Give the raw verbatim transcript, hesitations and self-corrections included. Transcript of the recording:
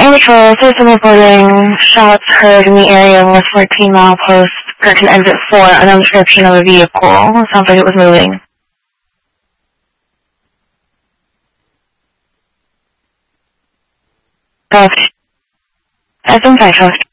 Patrol, system reporting, shots heard in the area west fourteen mile post, Gherkin exit four, unknown description of a vehicle. Sounds like it was moving. Coast. S M five Coast.